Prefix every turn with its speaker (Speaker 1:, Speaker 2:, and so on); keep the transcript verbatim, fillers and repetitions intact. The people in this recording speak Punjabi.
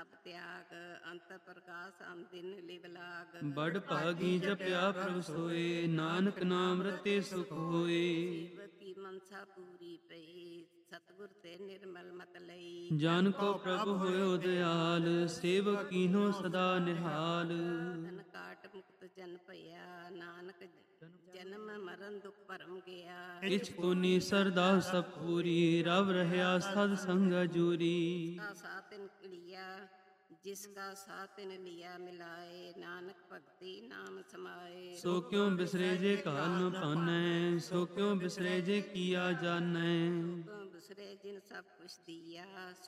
Speaker 1: ਸਭ ਤਿਆਗ, ਅੰਤਰ ਪ੍ਰਕਾਸ਼ ਅੰਦਿਨ ਲਿਵ ਲਾਗ।
Speaker 2: ਬੜ ਭਾਗੀ ਜਪਿਆ ਪ੍ਰਭ ਸੋਏ, ਨਾਨਕ ਨਾਮ ਰਤੇ ਸੁਖ ਹੋਏ।
Speaker 1: ਸੇਵਕ ਕੀ ਮਨਸਾ ਪੂਰੀ ਪਈ, ਸਤਿਗੁਰ ਤੇ ਨਿਰਮਲ ਮਤ ਲਈ।
Speaker 2: ਜਨ ਕੋ ਪ੍ਰਭ ਹੋਇਓ ਦਿਆਲ, ਸੇਵਕ ਕੀਨੋ ਸਦਾ ਨਿਹਾਲ।
Speaker 1: ਧਨ ਕਾਟ ਮੁਕਤ ਜਨ ਭਇਆ, ਨਾਨਕ ਜਨਮ ਮਰਨ ਦੁਖ ਭਰਮ ਗਿਆ।
Speaker 2: ਇਛ ਕੋਨੀ ਸਰਦਾ ਸਭ ਪੂਰੀ, ਰਵ ਰਹਿਆ ਸਦ ਸੰਗ ਜੂਰੀ।
Speaker 1: का सातिन लिया, जिसका सातिन लिया मिलाए, नानक भक्ति नाम समाए।
Speaker 2: ਸੋ ਕਿਉ ਬਿਸਰੇ ਜੇ ਕਾਲ ਨ ਪਾਨੈ, ਸੋ ਕਿਉ ਬਿਸਰੇ ਜੇ ਕੀਆ ਜਾਣੈ।
Speaker 1: दूसरे जिन सब कुछ दिया,